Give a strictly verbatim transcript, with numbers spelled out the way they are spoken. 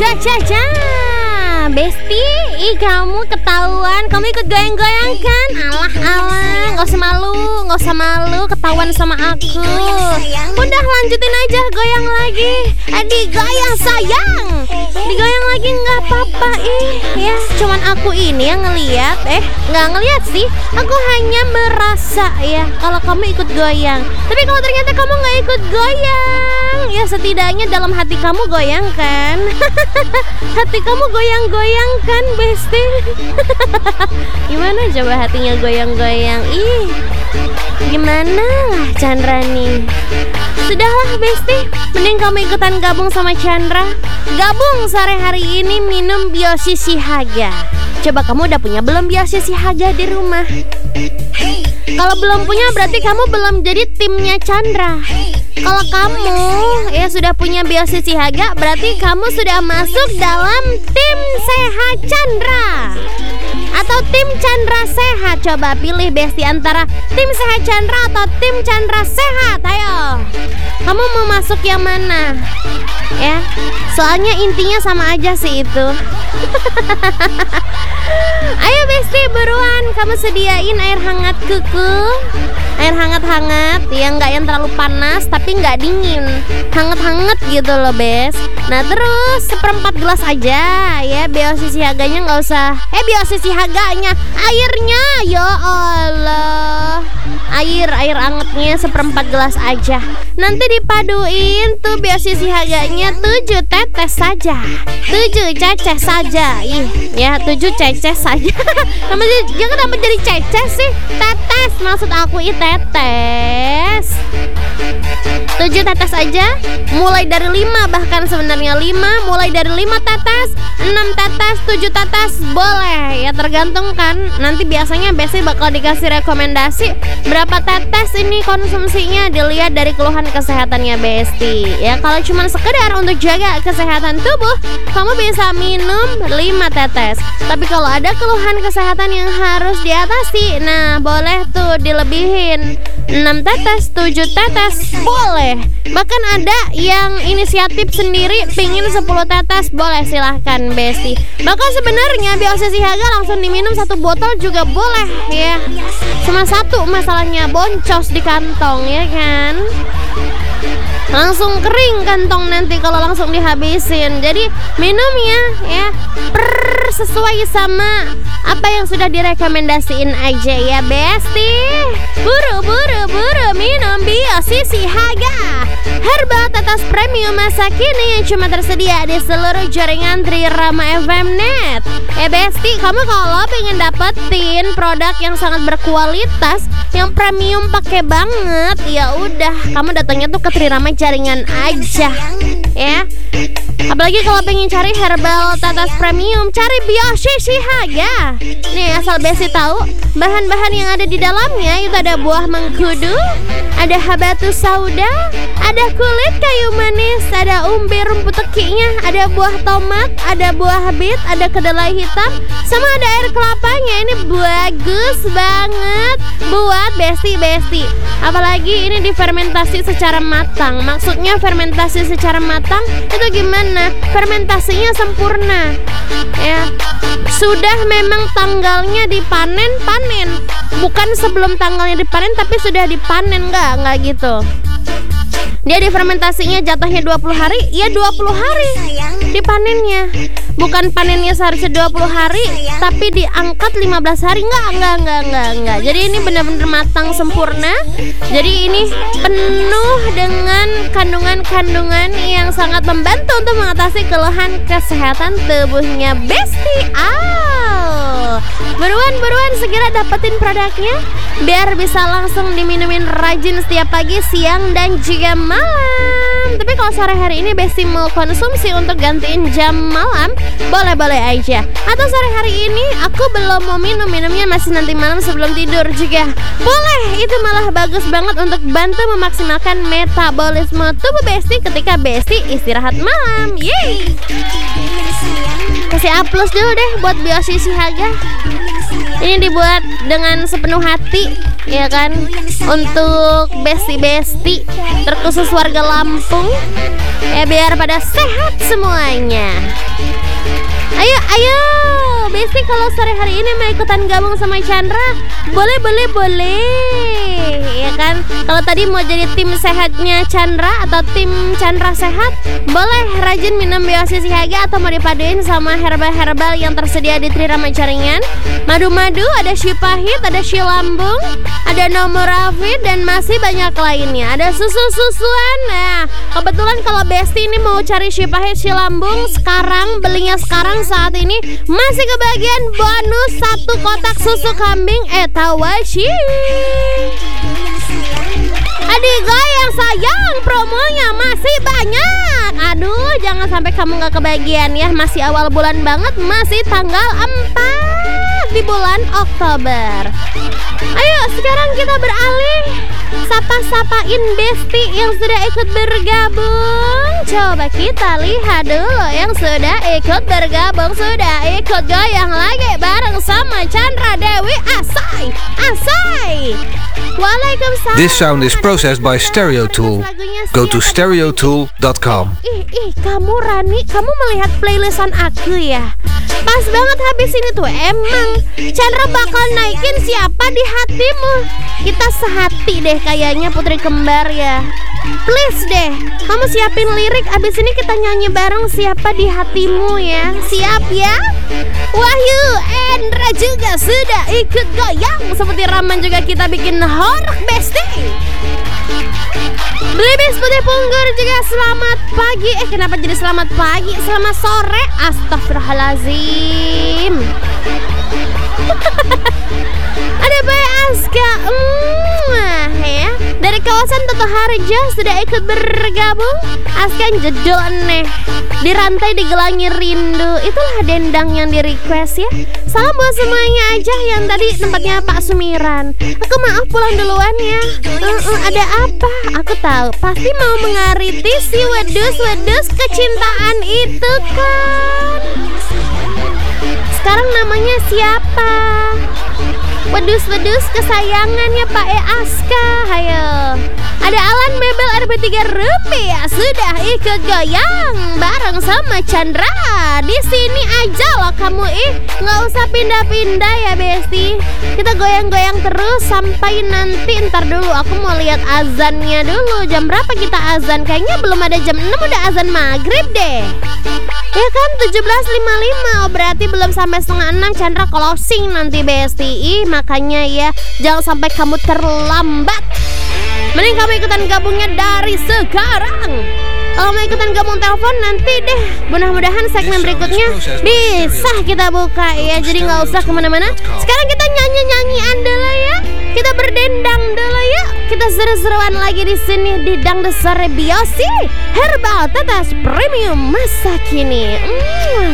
Ca ca ca, Besti, ih kamu ketahuan, kamu ikut goyang-goyang kan? Alah alah, nggak usah malu, nggak usah malu ketahuan sama aku. Udah lanjutin aja goyang lagi. Eh digoyang sayang, digoyang lagi nggak apa-apa ih. Ya cuman aku ini yang ngeliat, eh nggak ngeliat sih, aku hanya merasa ya kalau kamu ikut goyang. Tapi kalau ternyata kamu nggak ikut goyang, ya setidaknya dalam hati kamu goyang kan? Hati kamu goyang-goyang kan, Besti? Gimana coba hatinya goyang-goyang? Ih, gimana lah Chandra nih? Sudahlah Besti, mending kamu ikutan gabung sama Chandra. Gabung sore hari ini minum Biosi Sihaga. Coba kamu udah punya belum Biosi Sihaga di rumah? Kalau belum punya berarti kamu belum jadi timnya Chandra. Kalau kamu ya sudah punya Biosi Sihaga, berarti kamu sudah masuk dalam tim Sehat Chandra atau tim Chandra Sehat. Coba pilih Besti antara tim Sehat Chandra atau tim Chandra Sehat. Ayo, kamu mau masuk yang mana? Ya, soalnya intinya sama aja sih itu. Ayo Besti, buruan kamu sediain air hangat kuku. Air hangat-hangat, ya nggak yang terlalu panas tapi nggak dingin, hangat-hangat gitu loh Bes. Nah terus seperempat gelas aja ya, Biosi Sihaganya nggak usah. Eh Biosi Sihaganya, airnya ya Allah, air air hangatnya seperempat gelas aja. Nanti dipaduin tuh Biosi Sihaganya tujuh tetes saja, tujuh ceceh saja. Ih ya tujuh ceceh saja. Nama jangan nama jadi ceceh sih, tetes maksud aku itu. Tetes tujuh tetes aja, mulai dari lima, bahkan sebenarnya lima, mulai dari lima tetes, enam tetes, tujuh tetes boleh ya, tergantung kan. Nanti biasanya Besti bakal dikasih rekomendasi berapa tetes ini konsumsinya, dilihat dari keluhan kesehatannya Besti ya. Kalau cuma sekedar untuk jaga kesehatan tubuh, kamu bisa minum lima tetes. Tapi kalau ada keluhan kesehatan yang harus diatasi, nah boleh tuh dilebihin, enam tetes, tujuh tetes boleh. Bahkan ada yang inisiatif sendiri pingin sepuluh tetes, boleh silahkan Besti. Bahkan sebenarnya Biosi Sihaga langsung diminum satu botol juga boleh ya. Cuma satu masalahnya, boncos di kantong ya kan, langsung kering kantong nanti kalau langsung dihabisin. Jadi minumnya ya per sesuai sama apa yang sudah direkomendasiin aja ya Besti. Buru buru buru minum Biosi Sihaga, herbal tetes premium masa kini yang cuma tersedia di seluruh jaringan Trirama F M Net. Eh Besti, kamu kalau pengen dapetin produk yang sangat berkualitas, yang premium pakai banget, ya udah kamu datangnya tuh ke Trirama jaringan aja ya. Apalagi kalau pengen cari herbal tetes premium, cari Biosi Sihaga. Nih asal Besti tahu, bahan-bahan yang ada di dalamnya itu ada buah mengkudu, ada habatus sauda, ada kulit kayu manis, ada umbi rumput tekinya, ada buah tomat, ada buah bit, ada kedelai hitam, sama ada air kelapanya. Ini bagus banget buat Besti-Besti. Apalagi ini difermentasi secara matang. Maksudnya fermentasi secara matang itu gimana? Fermentasinya sempurna ya. Sudah memang tanggalnya dipanen, panen. Bukan sebelum tanggalnya dipanen tapi sudah dipanen, enggak, enggak gitu. Dia difermentasinya jatuhnya dua puluh hari, ya dua puluh hari dipanennya. Bukan panennya seharusnya dua puluh hari tapi diangkat lima belas hari, enggak, enggak, enggak, enggak, enggak. Jadi ini benar-benar matang sempurna. Jadi ini penuh dengan kandungan-kandungan yang sangat membantu untuk mengatasi keluhan kesehatan tubuhnya Besti. Ah, buruan-buruan segera dapetin produknya biar bisa langsung diminumin rajin setiap pagi, siang, dan juga malam. Tapi kalau sore hari ini Besti mau konsumsi untuk gantiin jam malam, boleh-boleh aja. Atau sore hari ini aku belum mau minum, minumnya masih nanti malam sebelum tidur juga boleh. Itu malah bagus banget untuk bantu memaksimalkan metabolisme tubuh Besti ketika Besti istirahat malam. Yeay. Kasih A plus dulu deh buat Biosi Sihaga. Ini dibuat dengan sepenuh hati ya kan, untuk besti-besti terkhusus warga Lampung ya, biar pada sehat semuanya. Ayo, ayo Besti, kalau sore hari ini mau ikutan gabung sama Chandra, boleh, boleh, boleh, ya kan? Kalau tadi mau jadi tim sehatnya Chandra atau tim Chandra sehat, boleh rajin minum Biosi Sihaga atau mau dipaduin sama herbal-herbal yang tersedia di Trirama Jaringan. Madu-madu, ada Shipahit, ada Shilambung, ada Nomorafid, dan masih banyak lainnya. Ada susu-susuan. Nah, kebetulan kalau Besti ini mau cari Shipahit, Shilambung, sekarang belinya sekarang saat ini masih kebagian bonus satu kotak susu kambing Etawashi. Adik goyang sayang, promonya masih banyak. Aduh, jangan sampai kamu gak kebagian ya. Masih awal bulan banget, masih tanggal empat di bulan Oktober. Ayo sekarang kita beralih, sapa-sapain Besti yang sudah ikut bergabung. Coba kita lihat dulu yang sudah ikut bergabung, sudah ikut goyang lagi bareng sama Chandra Dewi. Asai, asai. Waalaikumsalam. This sound is processed by Stereo Tool. Go to stereo tool dot com. Ih, ih, kamu Rani, kamu melihat playlistan aku ya? Pas banget habis ini tuh. Emang Chandra bakal naikin siapa di hatimu. Kita sehati deh kayaknya, putri kembar ya. Please deh, kamu siapin lirik. Abis ini kita nyanyi bareng siapa di hatimu ya. Siap ya? Wahyu, Endra juga sudah ikut goyang. Seperti Raman juga kita bikin horok Besti. Belibis Putih Punggur juga selamat pagi. Eh kenapa jadi selamat pagi? Selamat sore. Astagfirullahalazim. Ada Bay Aska, mm, ya, dari kawasan Toto Harjo sudah ikut bergabung. Aska yang jedul aneh, di rantai digelangi rindu. Itulah dendang yang di request ya. Salam buat semuanya aja yang tadi tempatnya Pak Sumiran. Aku maaf pulang duluan ya. uh, uh, Ada apa? Aku tahu pasti mau mengariti si wedus-wedus kecintaan itu kan. Sekarang namanya siapa? Wedus-wedus kesayangannya Pak E Aska. Hayo. Ada Alan Mebel R B tiga rupiah sudah ikut goyang bareng sama Chandra. Di sini aja loh kamu, ih, nggak usah pindah-pindah ya Besti. Kita goyang-goyang terus sampai nanti. Ntar dulu, aku mau lihat azannya dulu. Jam berapa kita azan? Kayaknya belum ada jam enam udah azan maghrib deh. Ya kan, tujuh belas lima puluh lima. Oh, berarti belum sampai setengah enam Chandra closing nanti Besti. Ih, makanya ya, jangan sampai kamu terlambat. Mending kamu ikutan gabungnya dari sekarang. Kalau mau ikutan gabung telepon nanti deh. Mudah-mudahan segmen berikutnya bisa kita buka ya. Jadi nggak usah kemana-mana. Sekarang kita nyanyi-nyanyian dulu ya. Kita berdendang dulu ya. Kita seru-seruan lagi di sini di Dangdut Sore Biosi Herbal Tetes Premium masa kini. Mm.